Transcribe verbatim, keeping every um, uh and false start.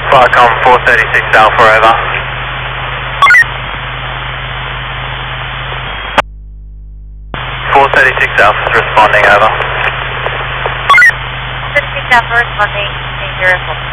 Flycom four thirty-six Alpha, over. four thirty-six Alpha is responding, over. thirty-six Alpha responding, zero four.